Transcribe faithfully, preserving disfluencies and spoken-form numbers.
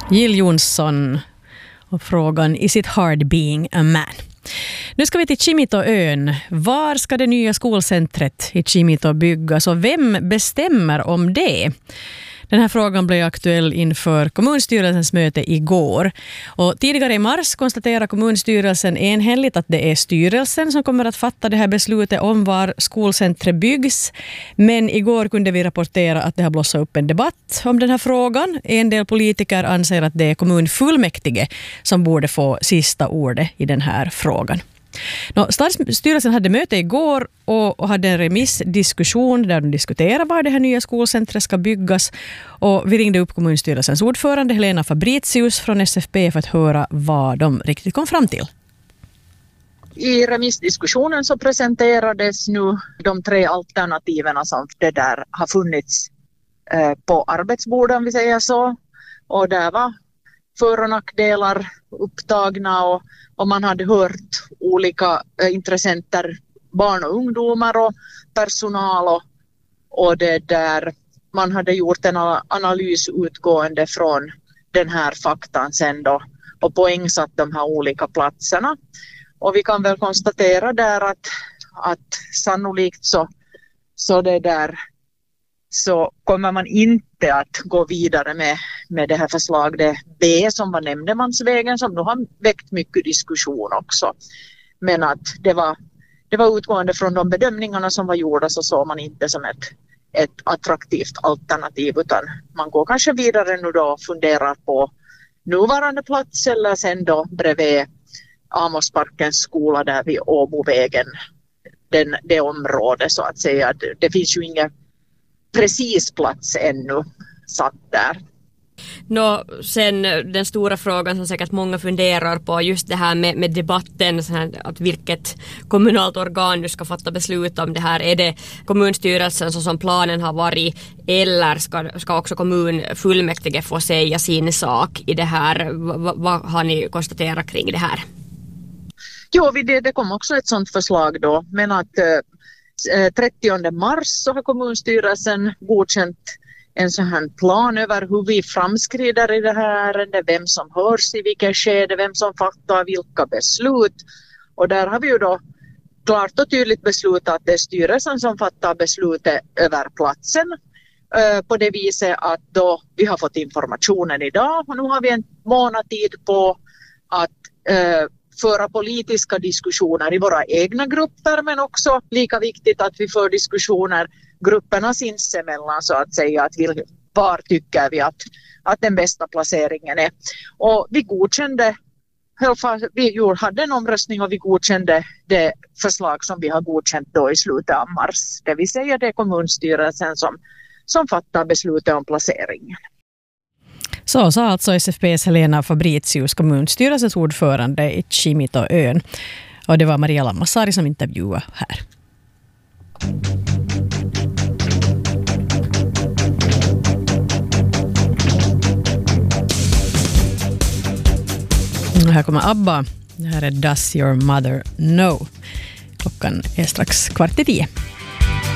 Jill Johnson och frågan Is it hard being a man? Nu ska vi till Kimitoön. Var ska det nya skolcentret i Kimito byggas och vem bestämmer om det? Den här frågan blev aktuell inför kommunstyrelsens möte igår. Och tidigare i mars konstaterar kommunstyrelsen enhälligt att det är styrelsen som kommer att fatta det här beslutet om var skolcentret byggs. Men igår kunde vi rapportera att det har blossat upp en debatt om den här frågan. En del politiker anser att det är kommunfullmäktige som borde få sista ordet i den här frågan. Nå, stadsstyrelsen hade möte igår och hade en remissdiskussion där de diskuterade var det här nya skolcentret ska byggas. Och vi ringde upp kommunstyrelsens ordförande Helena Fabricius från S F P för att höra vad de riktigt kom fram till. I remissdiskussionen så presenterades nu de tre alternativen som det där har funnits eh, på arbetsbordet, om vi säger så. Och där var för- och nackdelar upptagna och, och man hade hört olika eh, intressenter, barn och ungdomar och personal och, och det där man hade gjort en analys utgående från den här faktan sen då och poängsatt de här olika platserna. Och vi kan väl konstatera där att, att sannolikt så, så det där så kommer man inte att gå vidare med, med det här förslaget B som var nämndemansvägen som nu har väckt mycket diskussion också. Men att det var, det var utgående från de bedömningarna som var gjorda så såg man inte som ett, ett attraktivt alternativ utan man går kanske vidare nu då och funderar på nuvarande plats eller sen då bredvid Amosparkens skola där vid Åbovägen, den, det området så att säga. Det finns ju ingen precis plats ännu satt där. Nå, sen den stora frågan som säkert många funderar på just det här med, med debatten, så här, att vilket kommunalt organ nu ska fatta beslut om det här. Är det kommunstyrelsen så som planen har varit eller ska, ska också kommunfullmäktige få säga sin sak i det här? Vad va, har ni konstaterat kring det här? Jo, det, det kom också ett sådant förslag då, men att eh, trettionde mars så har kommunstyrelsen godkänt en sån här plan över hur vi framskrider i det här ärendet, vem som hörs i vilket skede, vem som fattar vilka beslut. Och där har vi ju då klart och tydligt beslutat att det är styrelsen som fattar beslutet över platsen. Eh, på det viset att då vi har fått informationen idag och nu har vi en månad tid på att eh, föra politiska diskussioner i våra egna grupper men också lika viktigt att vi för diskussioner grupperna sinsemellan så att säga att vi, var tycker vi att, att den bästa placeringen är. Och vi godkände, vi hade en omröstning och vi godkände det förslag som vi har godkänt då i slutet av mars. Det vill säga det är kommunstyrelsen som, som fattar beslutet om placeringen. Så sa alltså S F P:s Helena Fabricius, kommunstyrelsens ordförande i Kimitoön. Och det var Maria Lammasari som intervjuade här. Här kommer ABBA. Det här är Does Your Mother Know? Klockan är strax kvart i tio.